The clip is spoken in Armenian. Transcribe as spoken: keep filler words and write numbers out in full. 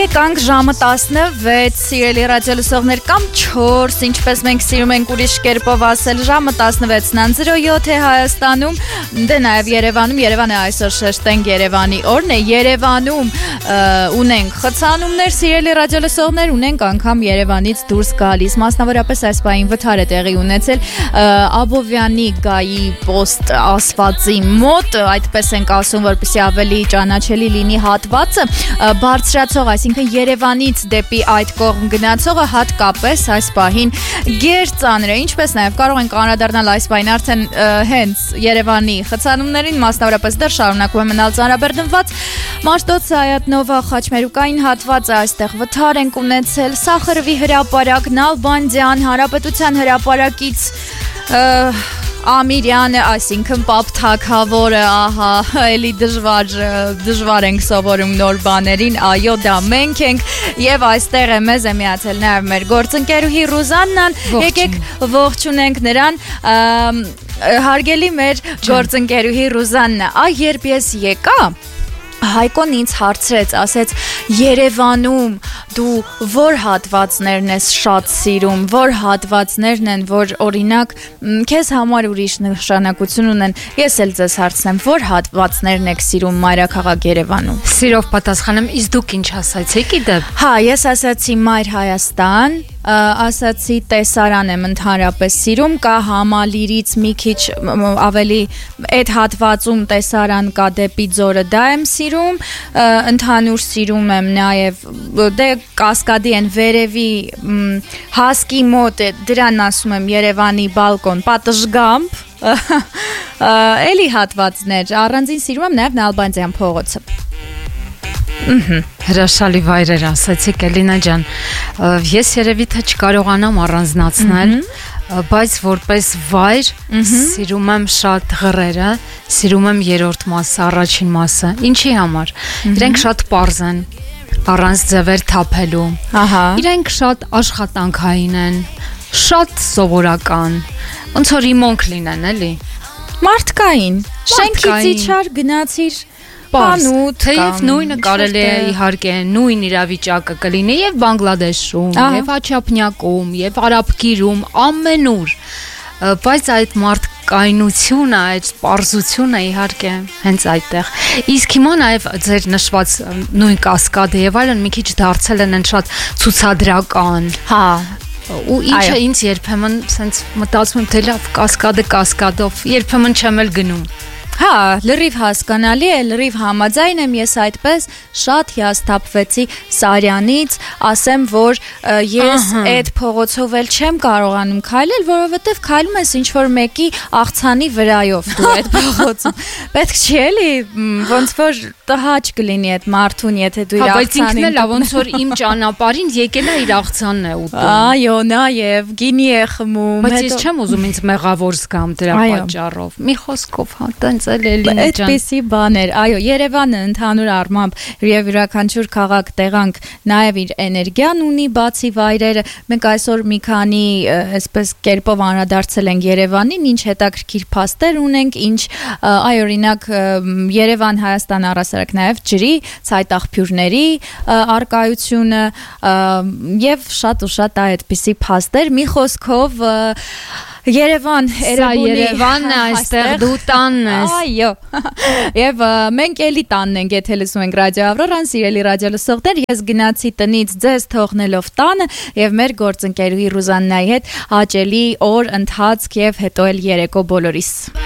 Եկանք ժամը տասնվեց, սիրելի ռադիոլսողներ, կամ չորս, ինչպես մենք սիրում ենք ուրիշ կերպով ասել, ժամը տասնվեցն անձրո յոթ է Հայաստանում, դե նաև Երևանում, Երևանը այսօր շեշտենք Երևանի օրն է, Երևանում ունենք խցանումներ, սիրելի ռադիոլսողներ, ունենք անգամ Երևանից դուրս գալիս, մասնավորապես այս պահին վթար է տեղի ունեցել Աբովյանի գայի պոստ ասվածի մոտ, այդպես ենք ասում, որպեսզի ավելի ճանաչելի լինի հատվածը, բարձրացող, այսինքն Երևանից դեպի այդ կողմ գնացողը հատկապես այս պահին գերծանր է, ինչպես նաև կարող ենք անդրադառնալ այս պահին արդեն հենց Երևանի խցանումներին, մասնավորապես դեռ շարունակում է մնալ ծանրաբեռնված Մաշտոց Սայաթ-Նովա խաչմերուկային հատվածը, այստեղ վթար ենք ունեցել, Սախարովի հրապարակ, Նալբանդյան, Հանրապետության հրապարակից Ամիրյանը, այսինքն Պապ Թագավորը, ահա, էլի դժվար, դժվար ենք սովորում նոր բաներին, այո, դա մենք ենք եւ այստեղ է մեզ է միացել նաեւ մեր գործընկերուհի Ռուզաննան, եկեք ողջունենք նրան, հարգելի մեր գործընկերուհի Ռուզաննա, այ երբ ես եկա Հայկոն ինձ հարցրեց, ասեց Երևանում դու որ հատվածներն ես շատ սիրում, որ հատվածներն են, որ օրինակ քեզ համար ուրիշ նշանակություն ունեն, ես էլ ձեզ հարցնեմ, որ հատվածներն եք սիրում մայրաքաղաք Երևանում։ Սիրով պատասխանեմ, իսկ դուք ինչ ասացիք իդեպ։ Հա, ես ասացի Մայր Հայաստան, ասացի տեսարան եմ ընդհանրապես սիրում, կա Համալիրից մի քիչ ավելի այդ հատվածում տեսարան կա դեպի Ձորը, դա եմ սիրում, ընդհանուր սիրում եմ նաև դե Կասկադի են վերևի հասկի մոտ է, դրան ասում եմ Երևանի բալկոն, պատշգամբ, էլի հատվածներ, առանձին սիրում եմ նաև Նալբանդյան փողոցը։ Հրաշալի վայրեր ասացիք Էլինա ջան, ես երևի թե չկարողանամ առանձնացնել, բայց որպես վայր սիրում եմ շատ ղռերը, սիրում եմ երրորդ մասը, առաջին մասը, ինչի համար, իրենք շատ պարզ են, առանց ձևեր թափելու, իրենք շատ աշխատանքային են, շատ սովորական, ոնց որ իմոնք լինեն, էլի, մարդկային, շենքից իջար գնացիր Պանուտ, թեև նույնը կարելի է իհարկե նույն իրավիճակը կլինի եւ Բանգլադեշում, եւ Աչափնյակում, եւ Արաբկիրում, ամենուր, բայց այդ մարդկայնությունը, այդ պարզությունը իհարկե հենց այդտեղ։ Իսկ հիմա նաեւ ձեր նշված նույն Կասկադը եւ այլն մի քիչ դարձել են շատ ցուցադրական։ Հա ու ինչը ինձ երբեմն sense մտածում եմ թե լավ Կասկադը Կասկադով երբեմն չեմ էլ գնում։ Հա, լրիվ հասկանալի է, լրիվ համաձայն եմ, ես այդպես շատ հիասթափվեցի Սարյանից, ասեմ, որ ես այդ փողոցով էլ չեմ կարողանում քայլել, որովհետև քայլում ես ինչ-որ մեկի աղցանի վրայով դու այդ փողոցում։ Պետք չի էլի, ոնց որ տհաճ կլինի այդ մարդուն, եթե դու իր աղցանին։ Հա, բայց ինքն էլ ոնց որ իմ ճանապարհին եկել է իր աղցանն է ուտում։ Այո, նաեւ գինի է խմում։ Բայց ես չեմ ուզում ինձ մեղավոր զգամ դրա պատճառով։ Մի խոսքով, հա, տենց Այդպիսի բաներ, այո, Երևանը ընդհանուր առմամբ եւ յուրաքանչյուր քաղաք տեղանք նաեւ իր էներգիան ունի, բացի վայրերը, մենք այսօր մի քանի այսպես կերպով անդրադարձել ենք Երևանին, ինչ հետաքրքիր փաստեր ունենք, ինչ այ օրինակ Երևան Հայաստան առասարակ նաեւ ջրի, ցայտաղբյուրների արկայությունը եւ շատ ու շատ այդպիսի փաստեր, մի խոսքով Երևան, Երևանի Երևանն է այստեղ դու տանն ես։ Այո։ Եվ մենք էլի տանն ենք, եթե լսում ենք Ռադիո Ավրորան, սիրելի ռադիոլսողներ, ես գնացի տնից ձեզ թողնելով տանը եւ մեր գործընկերուհի Ռուզաննայի հետ հաճելի օր, ընթացք եւ հետո էլ երեկո բոլորիս։